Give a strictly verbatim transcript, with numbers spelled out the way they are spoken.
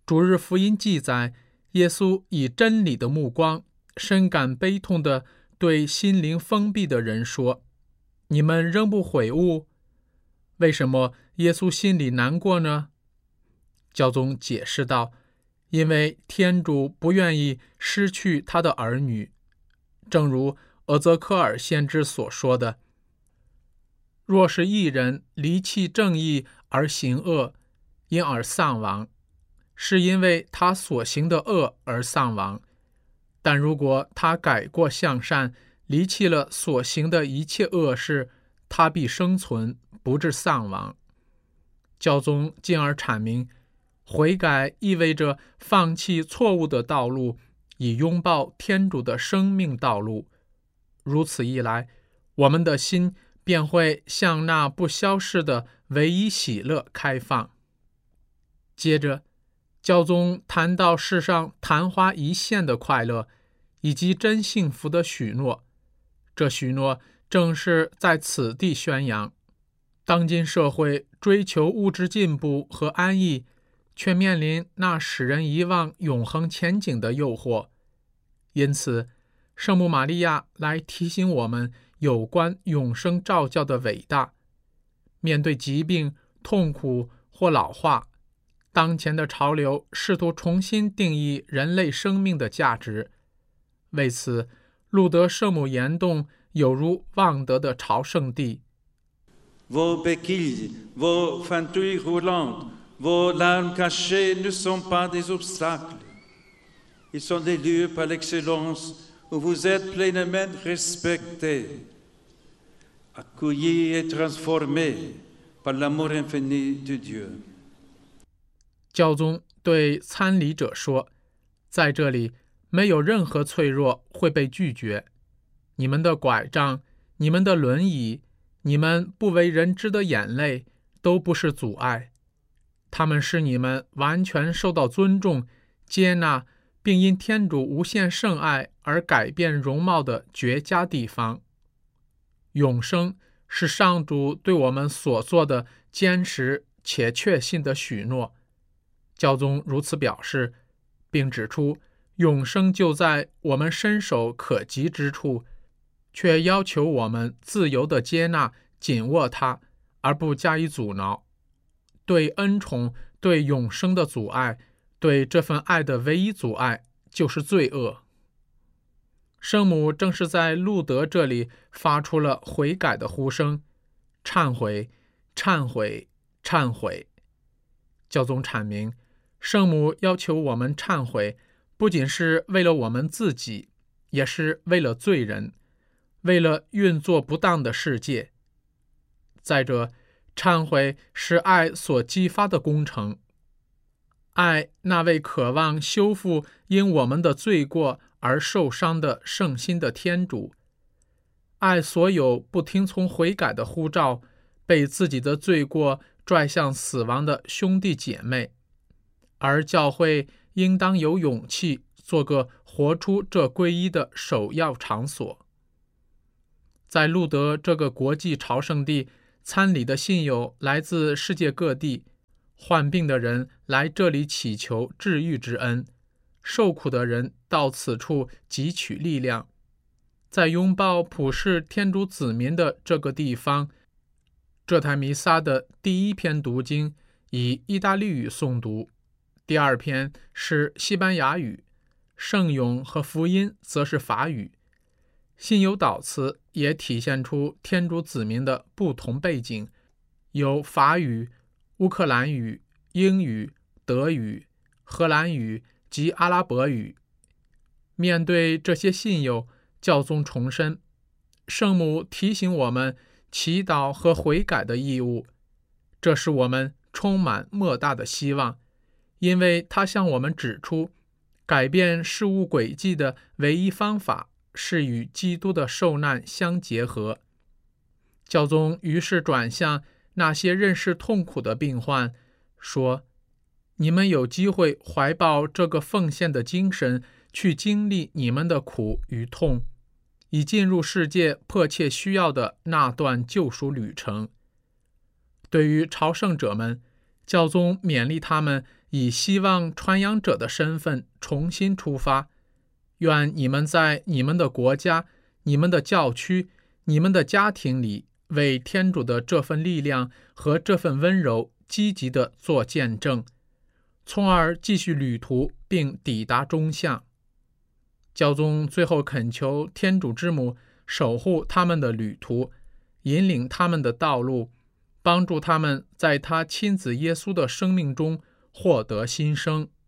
主日福音记载，耶稣以真理的目光，深感悲痛地对心灵封闭的人说：你们仍不悔悟？为什么耶稣心里难过呢？教宗解释道：因为天主不愿意失去他的儿女，正如俄泽科尔先知所说的：若是一人离弃正义而行恶，因而丧亡，是因为他所行的恶而丧亡；但如果他改过向善，离弃了所行的一切恶事，他必生存，不致丧亡。教宗进而阐明，悔改意味着放弃错误的道路，以拥抱天主的生命道路。如此一来，我们的心便会向那不消逝的唯一喜乐开放。接着，教宗谈到世上昙花一现的快乐，以及真幸福的许诺。这许诺正是在此地宣扬。当今社会追求物质进步和安逸，却面临那使人遗忘永恒前景的诱惑。因此，圣母玛利亚来提醒我们有关永生召教的伟大。面对疾病、痛苦或老化，当前的潮流试图重新定义人类生命的价值。为此，路德圣母岩洞有如望德的朝圣地。 Vos béquilles, vos fantouilles roulantes, vos larmes cachées ne sont pas des obstacles. Ils sont des lieux par l'excellence où vous êtes pleinement respectés, accueillis et transformés par l'amour infini de Dieu. 教宗对参礼者说，在这里没有任何脆弱会被拒绝，你们的拐杖，你们的轮椅，你们不为人知的眼泪都不是阻碍，他们使你们完全受到尊重、接纳，并因天主无限圣爱而改变容貌的绝佳地方。永生是上主对我们所做的坚实且确信的许诺。教宗如此表示，并指出永生就在我们伸手可及之处，却要求我们自由地接纳、紧握它，而不加以阻挠。对恩宠、对永生的阻碍，对这份爱的唯一阻碍，就是罪恶。圣母正是在路德这里发出了悔改的呼声：忏悔，忏悔，忏悔。教宗阐明，圣母要求我们忏悔，不仅是为了我们自己，也是为了罪人，为了运作不当的世界。再者，忏悔是爱所激发的工程，爱那位渴望修复因我们的罪过而受伤的圣心的天主，爱所有不听从悔改的呼召，被自己的罪过拽向死亡的兄弟姐妹，而教会应当有勇气做个活出这皈依的首要场所。在路德这个国际朝圣地，参礼的信友来自世界各地，患病的人来这里祈求治愈之恩，受苦的人到此处汲取力量。在拥抱普世天主子民的这个地方，这台弥撒的第一篇读经以意大利语诵读，第二篇是西班牙语，圣咏和福音则是法语。信友祷词也体现出天主子民的不同背景，有法语、乌克兰语、英语、德语、荷兰语及阿拉伯语。面对这些信友，教宗重申，圣母提醒我们祈祷和悔改的义务，这是我们充满莫大的希望，因为他向我们指出，改变事物轨迹的唯一方法是与基督的受难相结合。教宗于是转向那些认识痛苦的病患，说：你们有机会怀抱这个奉献的精神，去经历你们的苦与痛，以进入世界迫切需要的那段救赎旅程。对于朝圣者们， 教宗勉励他们以希望传扬者的身份重新出发，愿你们在你们的国家、你们的教区、你们的家庭里，为天主的这份力量和这份温柔积极地做见证，从而继续旅途并抵达终向。教宗最后恳求天主之母守护他们的旅途，引领他们的道路，帮助他们在他亲子耶稣的生命中获得新生。